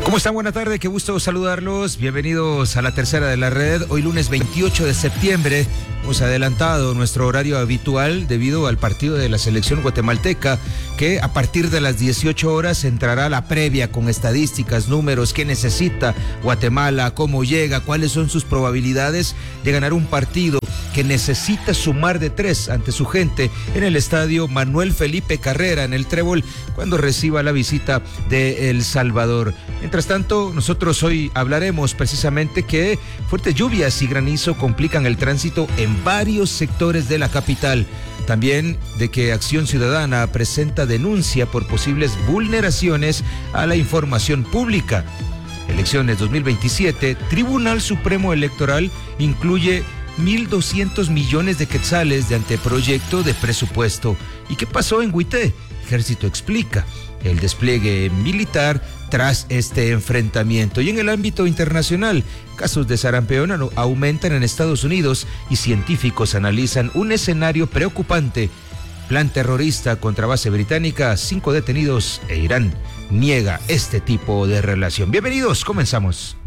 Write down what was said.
¿Cómo están? Buenas tardes, qué gusto saludarlos. Bienvenidos a la tercera de la red. Hoy lunes 28 de septiembre. Hemos adelantado nuestro horario habitual debido al partido de la selección guatemalteca, que a partir de las 18 horas entrará la previa con estadísticas, números, qué necesita Guatemala, cómo llega, cuáles son sus probabilidades de ganar un partido que necesita sumar de 3 ante su gente en el estadio Manuel Felipe Carrera, en el Trébol, cuando reciba la visita de El Salvador. Mientras tanto, nosotros hoy hablaremos precisamente que fuertes lluvias y granizo complican el tránsito en varios sectores de la capital. También de que Acción Ciudadana presenta denuncia por posibles vulneraciones a la información pública. Elecciones 2027, Tribunal Supremo Electoral incluye 1.200 millones de quetzales de anteproyecto de presupuesto. ¿Y qué pasó en Huité? Ejército explica el despliegue militar tras este enfrentamiento. Y en el ámbito internacional, casos de sarampión aumentan en Estados Unidos y científicos analizan un escenario preocupante. Plan terrorista contra base británica, 5 detenidos e Irán niega este tipo de relación. Bienvenidos, comenzamos.